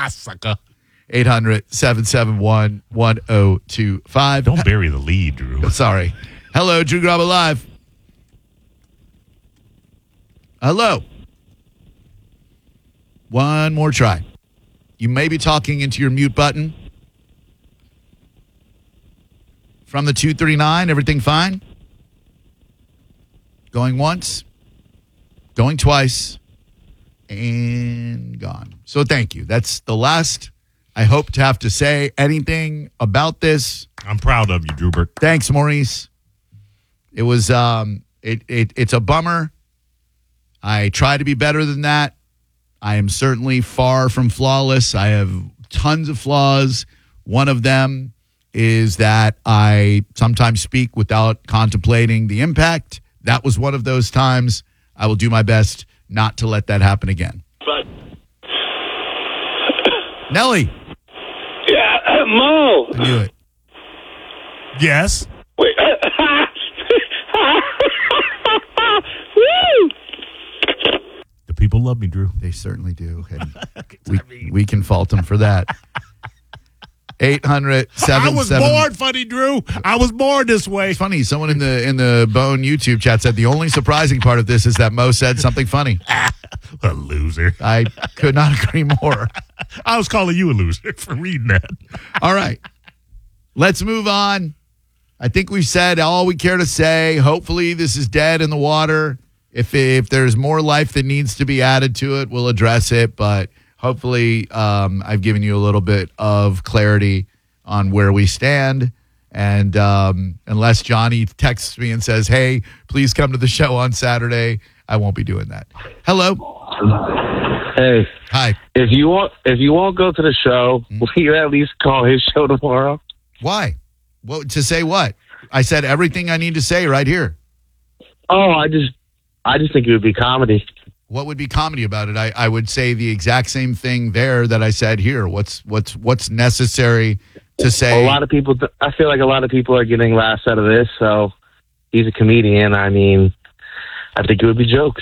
Sucker. 800-771-1025. Don't bury the lead, Drew. Sorry. Hello, Drew Garabo Live. Hello. One more try. You may be talking into your mute button. From the 239, everything fine? Going once, going twice, and gone. So thank you. That's the last I hope to have to say anything about this. I'm proud of you, Drewbert. Thanks, Maurice. It was it's a bummer. I try to be better than that. I am certainly far from flawless. I have tons of flaws. One of them is that I sometimes speak without contemplating the impact. That was one of those times. I will do my best not to let that happen again. But Nelly. yeah, Mo. I knew it. Yes. Wait. Woo! The people love me, Drew. They certainly do. And we can fault them for that. 800-771. I was born funny, Drew. I was born this way. It's funny. Someone in the Bone YouTube chat said the only surprising part of this is that Mo said something funny. A loser. I could not agree more. I was calling you a loser for reading that. All right. Let's move on. I think we've said all we care to say. Hopefully this is dead in the water. If there's more life that needs to be added to it, we'll address it. But hopefully I've given you a little bit of clarity on where we stand. And unless Johnny texts me and says, hey, please come to the show on Saturday, I won't be doing that. Hello. Hey. Hi. If you won't go to the show, will you at least call his show tomorrow? Why? Well, to say what? I said everything I need to say right here. Oh, I just think it would be comedy. What would be comedy about it? I would say the exact same thing there that I said here. What's necessary to say? I feel like a lot of people are getting laughs out of this. So he's a comedian. I mean, I think it would be jokes.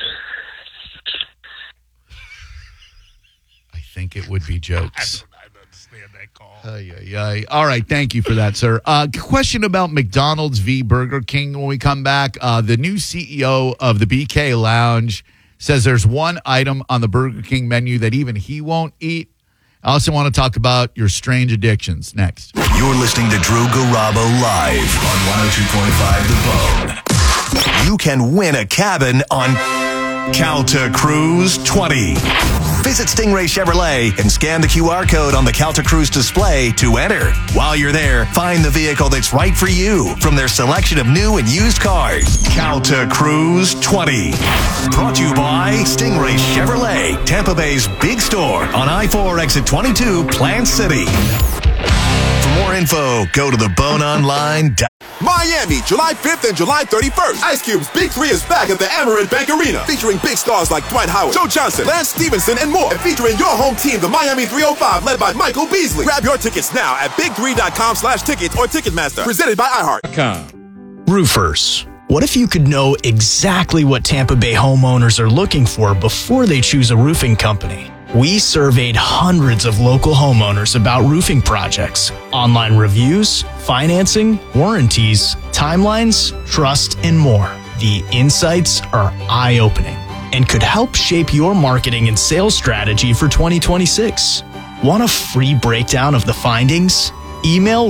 I think it would be jokes. I don't understand that call. All right. Thank you for that, sir. Question about McDonald's v. Burger King when we come back. The new CEO of the BK Lounge says there's one item on the Burger King menu that even he won't eat. I also want to talk about your strange addictions next. You're listening to Drew Garabo live on 102.5 The Bone. You can win a cabin on Calta Cruise 20. Visit Stingray Chevrolet and scan the QR code on the Calta Cruise display to enter. While you're there, find the vehicle that's right for you from their selection of new and used cars. Calta Cruise 20. Brought to you by Stingray Chevrolet, Tampa Bay's big store on I-4 exit 22, Plant City. For more info, go to theboneonline.com. Miami, July 5th and July 31st. Ice Cube's Big 3 is back at the Amerant Bank Arena, featuring big stars like Dwight Howard, Joe Johnson, Lance Stevenson, and more. And featuring your home team, the Miami 305, led by Michael Beasley. Grab your tickets now at big3.com/tickets or Ticketmaster. Presented by iHeart. Roofers. What if you could know exactly what Tampa Bay homeowners are looking for before they choose a roofing company? We surveyed hundreds of local homeowners about roofing projects, online reviews, financing, warranties, timelines, trust, and more. The insights are eye-opening and could help shape your marketing and sales strategy for 2026. Want a free breakdown of the findings? Email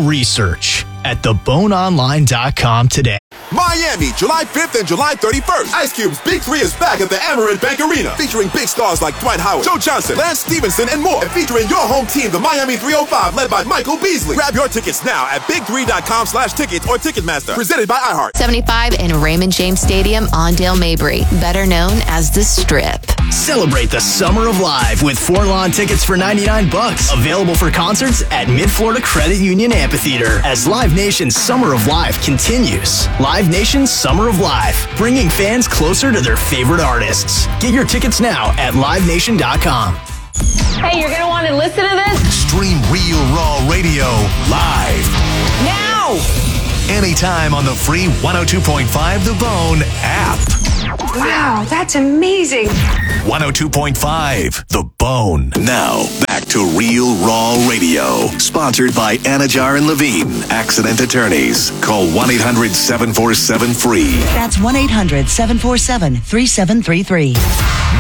research@theboneonline.com today. Miami, July 5th and July 31st. Ice Cube's Big 3 is back at the Amerant Bank Arena, featuring big stars like Dwight Howard, Joe Johnson, Lance Stevenson, and more. And featuring your home team, the Miami 305, led by Michael Beasley. Grab your tickets now at big3.com/tickets or Ticketmaster. Presented by iHeart. 75 in Raymond James Stadium, Ondale Mabry, better known as the Strip. Celebrate the Summer of Live with 4 lawn tickets for $99. Available for concerts at Mid-Florida Credit Union Amphitheater as Live Nation's Summer of Live continues. Live Nation's Summer of Live, bringing fans closer to their favorite artists. Get your tickets now at livenation.com. Hey, you're going to want to listen to this? Stream Real Raw Radio live. Now! Anytime on the free 102.5 The Bone app. Wow, that's amazing. 102.5 The Bone. Now, back to Real Raw Radio. Sponsored by Anajar and Levine, Accident Attorneys. Call 1-800-747-FREE. That's 1-800-747-3733.